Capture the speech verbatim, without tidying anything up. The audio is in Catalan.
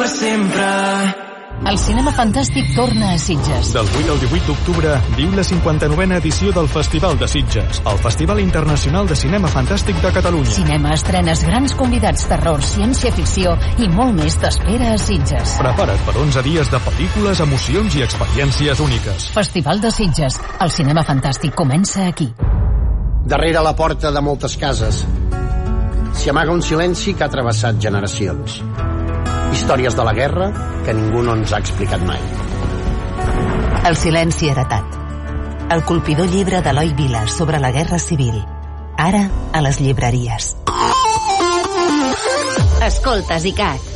sempre. El cinema fantàstic torna a Sitges. Del vuit al divuit d'octubre viu la cinquanta-novena edició del Festival de Sitges, el Festival Internacional de Cinema Fantàstic de Catalunya. Cinema, estrenes, grans convidats, terror, ciència-ficció i molt més t'espera a Sitges. Prepara't per onze dies de pel·lícules, emocions i experiències úniques. Festival de Sitges. El cinema fantàstic comença aquí. Darrere la porta de moltes cases s'hi amaga un silenci que ha travessat generacions. Històries de la guerra que ningú no ens ha explicat mai. El silenci heretat. El colpidor llibre d'Eloi Vila sobre la Guerra Civil. Ara a les llibreries. Escoltes ICAT.